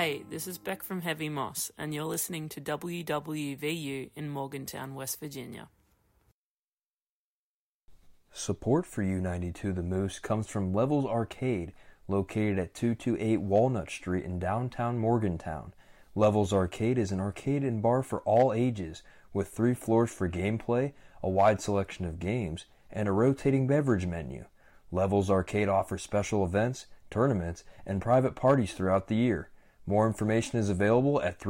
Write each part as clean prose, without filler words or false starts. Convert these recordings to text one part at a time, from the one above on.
Hey, this is Beck from Heavy Moss, and you're listening to WWVU in Morgantown, West Virginia. Support for U92 The Moose comes from Levels Arcade, located at 228 Walnut Street in downtown Morgantown. Levels Arcade is an arcade and bar for all ages, with 3 floors for gameplay, a wide selection of games, and a rotating beverage menu. Levels Arcade offers special events, tournaments, and private parties throughout the year. More information is available at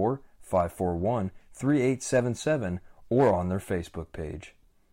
304-541-3877 or on their Facebook page.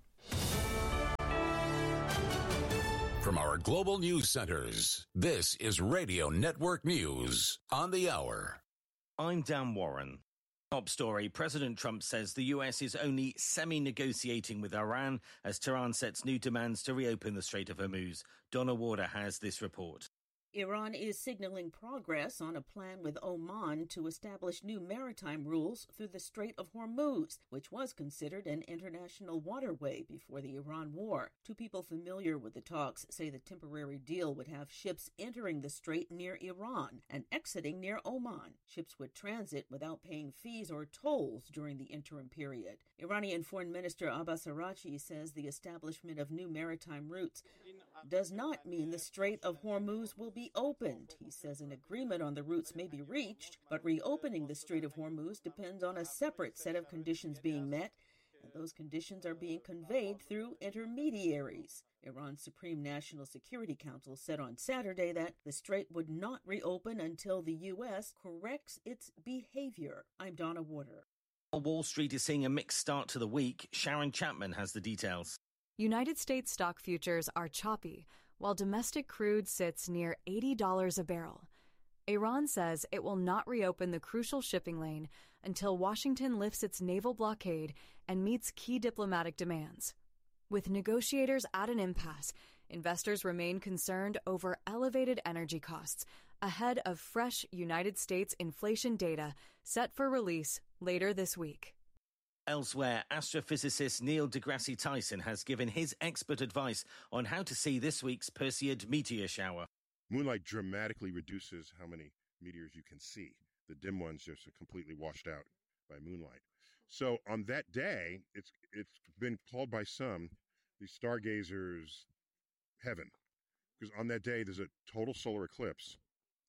From our global news centers, this is Radio Network News on the Hour. I'm Dan Warren. Top story, President Trump says the US is only semi-negotiating with Iran as Tehran sets new demands to reopen the Strait of Hormuz. Donna Warder has this report. Iran is signaling progress on a plan with Oman to establish new maritime rules through the Strait of Hormuz, which was considered an international waterway before the Iran war. 2 people familiar with the talks say the temporary deal would have ships entering the strait near Iran and exiting near Oman. Ships would transit without paying fees or tolls during the interim period. Iranian Foreign Minister Abbas Araghchi says the establishment of new maritime routes does not mean the Strait of Hormuz will be opened. He says an agreement on the routes may be reached, but reopening the Strait of Hormuz depends on a separate set of conditions being met, and those conditions are being conveyed through intermediaries. Iran's Supreme National Security Council said on Saturday that the strait would not reopen until the U.S. corrects its behavior. I'm Donna Warder. Wall Street is seeing a mixed start to the week. Sharon Chapman has the details. United States stock futures are choppy, while domestic crude sits near $80 a barrel. Iran says it will not reopen the crucial shipping lane until Washington lifts its naval blockade and meets key diplomatic demands. With negotiators at an impasse, investors remain concerned over elevated energy costs ahead of fresh United States inflation data set for release later this week. Elsewhere, astrophysicist Neil deGrasse Tyson has given his expert advice on how to see this week's Perseid meteor shower. Moonlight dramatically reduces how many meteors you can see. The dim ones just are completely washed out by moonlight. So on that day, it's been called by some the stargazers' heaven, because on that day there's a total solar eclipse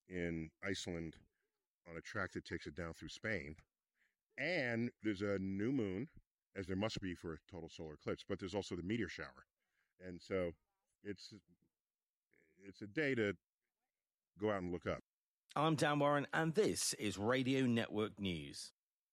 in Iceland on a track that takes it down through Spain. And there's a new moon, as there must be for a total solar eclipse, but there's also the meteor shower. And so it's a day to go out and look up. I'm Dan Warren, and this is Radio Network News.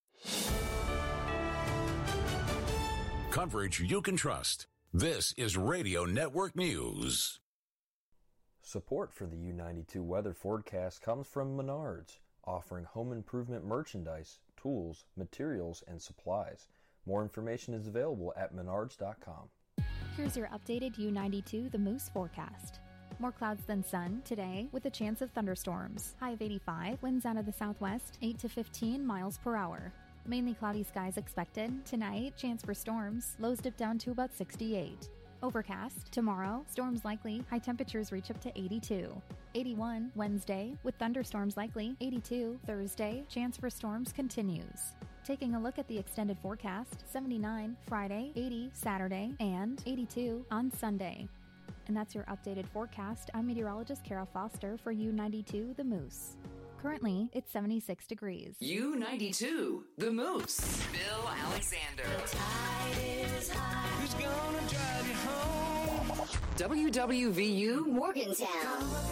Coverage you can trust. This is Radio Network News. Support for the U92 weather forecast comes from Menards, offering home improvement merchandise, tools, materials, and supplies. More information is available at menards.com. Here's your updated U92 The Moose forecast. More clouds than sun today with a chance of thunderstorms. High of 85, winds out of the southwest, 8 to 15 miles per hour. Mainly cloudy skies expected. Tonight, chance for storms. Lows dip down to about 68. Overcast. Tomorrow, storms likely. High temperatures reach up to 82. 81 Wednesday, with thunderstorms likely. 82 Thursday, chance for storms continues. Taking a look at the extended forecast, 79 Friday, 80 Saturday, and 82 on Sunday. And that's your updated forecast. I'm meteorologist Kara Foster for U92 The Moose. Currently, it's 76 degrees. U92 The Moose. Bill Alexander. The tide is high. Who's gonna drive you home? WWVU Morgantown.